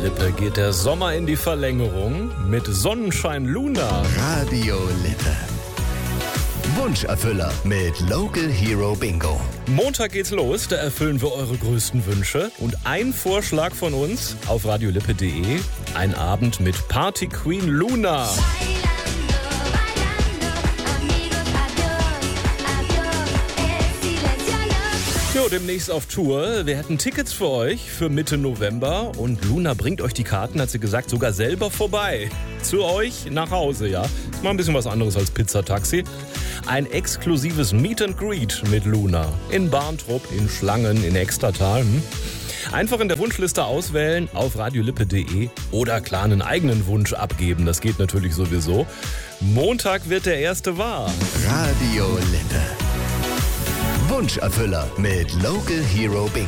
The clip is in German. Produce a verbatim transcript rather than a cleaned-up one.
Lippe geht der Sommer in die Verlängerung mit Sonnenschein Luna. Radio Lippe. Wunscherfüller mit Local Hero Bingo. Montag geht's los, da erfüllen wir eure größten Wünsche. Und ein Vorschlag von uns auf radiolippe punkt de, ein Abend mit Party Queen Luna. Jo, demnächst auf Tour. Wir hätten Tickets für euch für Mitte November und Luna bringt euch die Karten, hat sie gesagt, sogar selber vorbei. Zu euch nach Hause, ja. Ist mal ein bisschen was anderes als Pizzataxi. Ein exklusives Meet and Greet mit Luna. In Barntrup, in Schlangen, in Extertal. Hm? Einfach in der Wunschliste auswählen auf radiolippe punkt de oder klar einen eigenen Wunsch abgeben. Das geht natürlich sowieso. Montag wird der erste wahr. Radio Lippe. Wunscherfüller mit Local Hero Bingo.